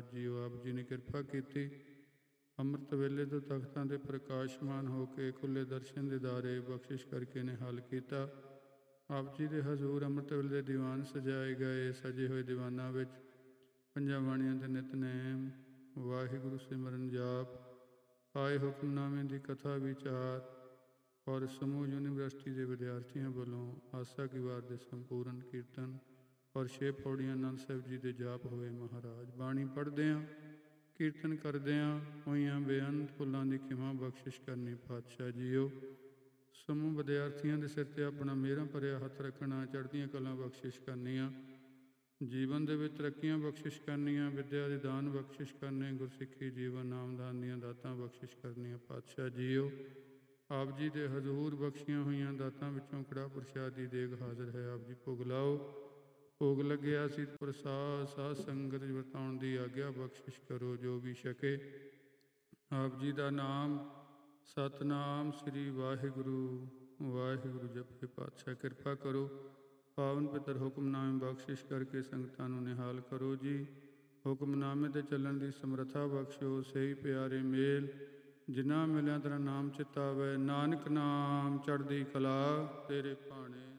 JIO. ਆਪ ਜੀ ਨੇ ਕਿਰਪਾ ਕੀਤੀ ਅੰਮ੍ਰਿਤ ਵੇਲੇ ਤੋਂ ਤਖਤਾਂ ਦੇ ਪ੍ਰਕਾਸ਼ਮਾਨ ਹੋ ਕੇ ਖੁੱਲੇ ਦਰਸ਼ਨ ਦਿਦਾਰੇ ਬਖਸ਼ਿਸ਼ ਕਰਕੇ ਨਿਹਾਲ ਕੀਤਾ। ਆਪ ਜੀ ਦੇ ਹਜ਼ੂਰ ਅੰਮ੍ਰਿਤ ਵੇਲੇ ਦੇ ਦੀਵਾਨ ਸਜਾਏ ਗਏ। ਸਜੇ ਹੋਏ ਦੀਵਾਨਾਂ ਵਿੱਚ ਪੰਜਾਂ ਬਾਣੀਆਂ ਦੇ ਨਿਤਨੇਮ, ਵਾਹਿਗੁਰੂ ਸਿਮਰਨ ਜਾਪ, ਆਏ ਹੁਕਮਨਾਮੇ ਦੀ ਕਥਾ ਵਿਚਾਰ ਔਰ ਸਮੂਹ ਯੂਨੀਵਰਸਿਟੀ ਦੇ ਵਿਦਿਆਰਥੀਆਂ ਵੱਲੋਂ ਆਸਾ ਕੀ ਵਾਰ ਦੇ ਸੰਪੂਰਨ ਕੀਰਤਨ ਔਰ 6 ਪੌੜੀਆਂ ਆਨੰਦ ਸਾਹਿਬ ਜੀ ਦੇ ਜਾਪ ਹੋਏ। ਮਹਾਰਾਜ ਬਾਣੀ ਪੜ੍ਹਦਿਆਂ ਕੀਰਤਨ ਕਰਦਿਆਂ ਹੋਈਆਂ ਬੇਅੰਤ ਭੁੱਲਾਂ ਦੀ ਖਿਮਾ ਬਖਸ਼ਿਸ਼ ਕਰਨੀ ਪਾਤਸ਼ਾਹ ਜੀਓ। ਸਮੂਹ ਵਿਦਿਆਰਥੀਆਂ ਦੇ ਸਿਰ 'ਤੇ ਆਪਣਾ ਮਿਹਰਾਂ ਭਰਿਆ ਹੱਥ ਰੱਖਣਾ, ਚੜ੍ਹਦੀਆਂ ਕਲਾਂ ਬਖਸ਼ਿਸ਼ ਕਰਨੀਆਂ, ਜੀਵਨ ਦੇ ਵਿੱਚ ਤਰੱਕੀਆਂ ਬਖਸ਼ਿਸ਼ ਕਰਨੀਆਂ, ਵਿੱਦਿਆ ਦੇ ਦਾਨ ਬਖਸ਼ਿਸ਼ ਕਰਨੇ, ਗੁਰਸਿੱਖੀ ਜੀਵਨ ਨਾਮਦਾਨ ਦੀਆਂ ਦਾਤਾਂ ਬਖਸ਼ਿਸ਼ ਕਰਨੀਆਂ ਪਾਤਸ਼ਾਹ ਜੀਓ। ਆਪ ਜੀ ਦੇ ਹਜ਼ੂਰ ਬਖਸ਼ੀਆਂ ਹੋਈਆਂ ਦਾਤਾਂ ਵਿੱਚੋਂ ਕੜਾ ਪ੍ਰਸ਼ਾਦ ਦੀ ਦੇਗ ਹਾਜ਼ਰ ਹੈ। ਆਪ ਜੀ ਭੋਗ ਲਾਓ। ਭੋਗ ਲੱਗਿਆ ਸੀ ਪ੍ਰਸਾਦ ਸਾਧ ਸੰਗਤ ਵਰਤਾਉਣ ਦੀ ਆਗਿਆ ਬਖਸ਼ਿਸ਼ ਕਰੋ। ਜੋ ਵੀ ਛਕੇ ਆਪ ਜੀ ਦਾ ਨਾਮ ਸਤਨਾਮ ਸ੍ਰੀ ਵਾਹਿਗੁਰੂ ਵਾਹਿਗੁਰੂ ਜਪੇ ਪਾਤਸ਼ਾਹ। ਕਿਰਪਾ ਕਰੋ ਪਾਵਨ ਪਿੱਤਰ ਹੁਕਮਨਾਮੇ ਬਖਸ਼ਿਸ਼ ਕਰਕੇ ਸੰਗਤਾਂ ਨੂੰ ਨਿਹਾਲ ਕਰੋ ਜੀ। ਹੁਕਮਨਾਮੇ 'ਤੇ ਚੱਲਣ ਦੀ ਸਮਰੱਥਾ ਬਖਸ਼ੋ। ਸਹੀ ਪਿਆਰੇ ਮੇਲ ਜਿਨ੍ਹਾਂ ਮਿਲਿਆ ਤੇਰਾ ਨਾਮ ਚਿਤਾਵੇ, ਨਾਨਕ ਨਾਮ ਚੜ੍ਹਦੀ ਕਲਾ ਤੇਰੇ ਭਾਣੇ।